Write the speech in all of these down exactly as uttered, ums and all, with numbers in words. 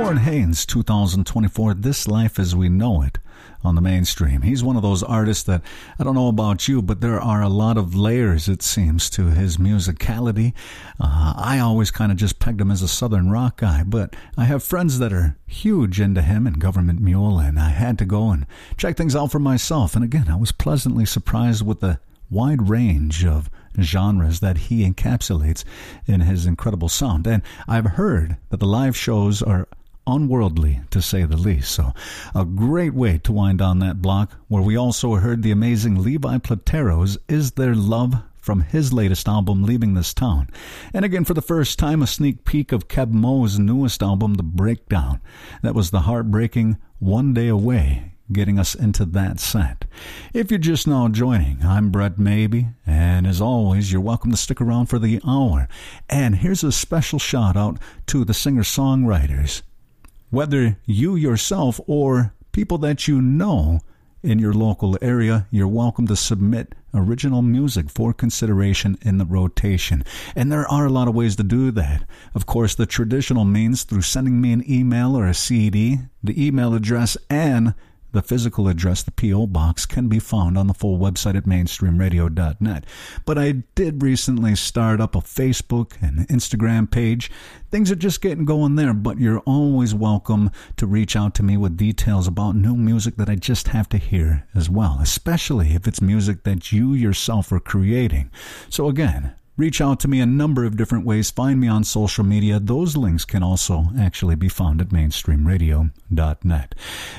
Warren Haynes, two thousand twenty-four, This Life as We Know It, on the mainstream. He's one of those artists that, I don't know about you, but there are a lot of layers, it seems, to his musicality. Uh, I always kind of just pegged him as a southern rock guy, but I have friends that are huge into him and Government Mule, and I had to go and check things out for myself. And again, I was pleasantly surprised with the wide range of genres that he encapsulates in his incredible sound. And I've heard that the live shows are unworldly, to say the least. So a great way to wind down that block, where we also heard the amazing Levi Platero's Is There Love from his latest album, Leaving This Town. And again, for the first time, a sneak peek of Keb Mo's newest album, The Breakdown. That was the heartbreaking One Day Away, getting us into that set. If you're just now joining, I'm Brett Maybe, and as always, you're welcome to stick around for the hour. And here's a special shout out to the singer-songwriters. Whether you yourself or people that you know in your local area, you're welcome to submit original music for consideration in the rotation. And there are a lot of ways to do that. Of course, the traditional means through sending me an email or a C D. The email address and the physical address, the P O box, can be found on the full website at mainstream radio dot net. But I did recently start up a Facebook and Instagram page. Things are just getting going there, but you're always welcome to reach out to me with details about new music that I just have to hear as well, especially if it's music that you yourself are creating. So again, reach out to me a number of different ways. Find me on social media. Those links can also actually be found at mainstream radio dot net.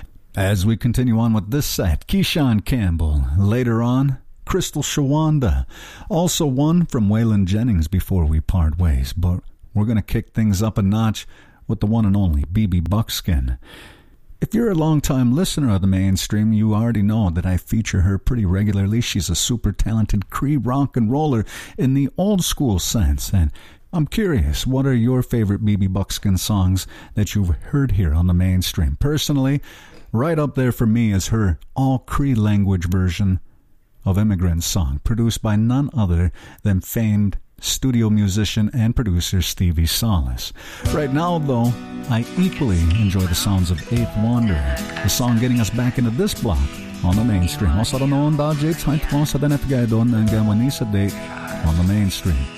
As we continue on with this set, Keyshawn Campbell. Later on, Crystal Shawanda. Also one from Waylon Jennings before we part ways. But we're going to kick things up a notch with the one and only B B Buckskin. If you're a long-time listener of the mainstream, you already know that I feature her pretty regularly. She's a super talented Cree rock and roller in the old school sense. And I'm curious, what are your favorite B B Buckskin songs that you've heard here on the mainstream? Personally, right up there for me is her all-Cree language version of Immigrant's Song, produced by none other than famed studio musician and producer Stevie Salas. Right now, though, I equally enjoy the sounds of Eighth Wanderer, the song getting us back into this block on the mainstream. Also, noon dahil sa the mainstream.